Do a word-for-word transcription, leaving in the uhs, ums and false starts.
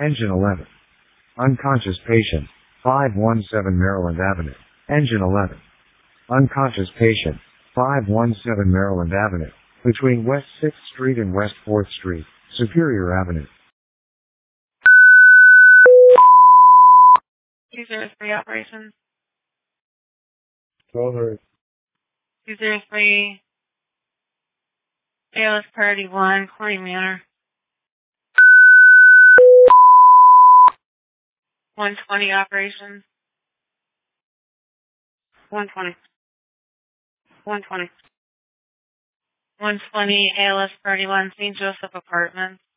Engine eleven. Unconscious patient. five one seven Maryland Avenue. Engine eleven. Unconscious patient. five one seven Maryland Avenue. Between West sixth Street and West fourth Street, Superior Avenue. two zero three operations. Over. two zero three A L S Priority one, Corey Manor. one twenty operations. one twenty. one twenty. one twenty A L S Priority one, Saint Joseph Apartments.